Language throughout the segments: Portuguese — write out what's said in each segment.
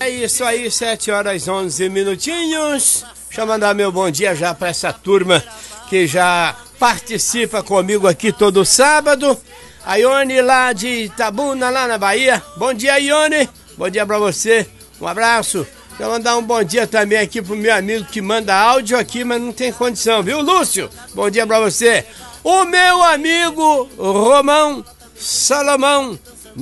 É isso aí, 7 horas 11 minutinhos. Deixa eu mandar meu bom dia já para essa turma que já participa comigo aqui todo sábado. A Ione lá de Itabuna, lá na Bahia. Bom dia, Ione. Bom dia para você. Um abraço. Quero mandar um bom dia também aqui pro meu amigo que manda áudio aqui, mas não tem condição, viu, Lúcio? Bom dia para você. O meu amigo Romão Salomão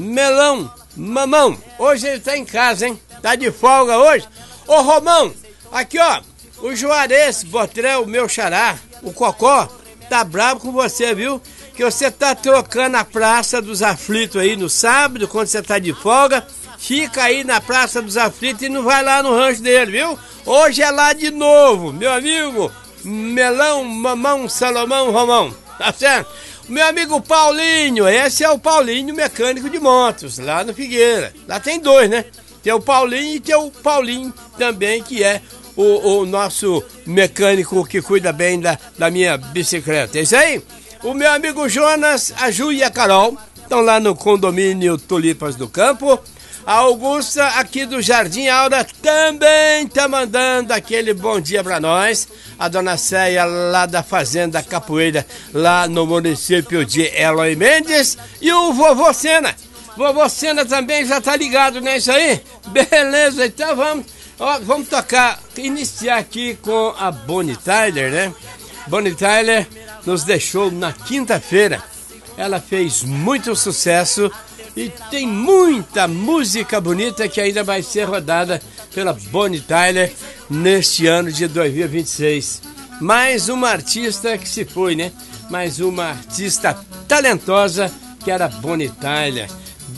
Melão Mamão. Hoje ele tá em casa, hein? Tá de folga hoje. Ô, Romão, aqui, ó. O Juarez Botrel, meu xará, o Cocó, tá bravo com você, viu? Que você tá trocando a Praça dos Aflitos aí no sábado, quando você tá de folga. Fica aí na Praça dos Aflitos e não vai lá no rancho dele, viu? Hoje é lá de novo, meu amigo Melão, Mamão, Salomão, Romão. Tá certo? Meu amigo Paulinho, esse é o Paulinho, mecânico de motos, lá no Figueira. Lá tem dois, né? Tem o Paulinho e tem o Paulinho também, que é o nosso mecânico que cuida bem da minha bicicleta. É isso aí? O meu amigo Jonas, a Ju e a Carol estão lá no condomínio Tulipas do Campo. A Augusta, aqui do Jardim Aura, também tá mandando aquele bom dia para nós. A dona Céia, lá da Fazenda Capoeira, lá no município de Eloy Mendes. E o vovô Sena. Vovô Sena também já tá ligado, né? Isso aí? Beleza, então vamos tocar, iniciar aqui com a Bonnie Tyler, né? Bonnie Tyler nos deixou na quinta-feira. Ela fez muito sucesso e tem muita música bonita que ainda vai ser rodada pela Bonnie Tyler neste ano de 2026. Mais uma artista que se foi, né? Mais uma artista talentosa que era Bonnie Tyler.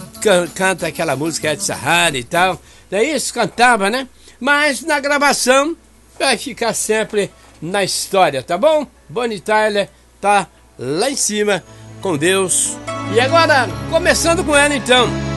Canta aquela música de Sahara e tal. Daí isso cantava, né? Mas na gravação vai ficar sempre na história, tá bom? Bonnie Tyler tá lá em cima com Deus. E agora, começando com ela então.